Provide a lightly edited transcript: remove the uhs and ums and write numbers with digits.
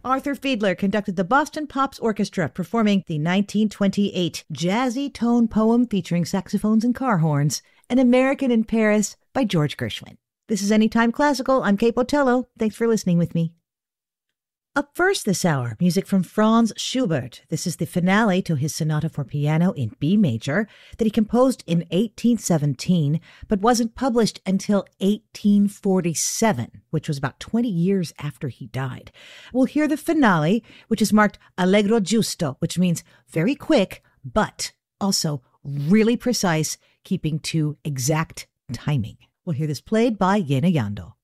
Arthur Fiedler conducted the Boston Pops Orchestra, performing the 1928 jazzy tone poem featuring saxophones and car horns, An American in Paris by George Gershwin. This is Anytime Classical. I'm Kate Botello. Thanks for listening with me. Up first this hour, music from Franz Schubert. This is the finale to his sonata for piano in B major that he composed in 1817, but wasn't published until 1847, which was about 20 years after he died. We'll hear the finale, which is marked allegro giusto, which means very quick, but also really precise, keeping to exact timing. We'll hear this played by Yena Yandel.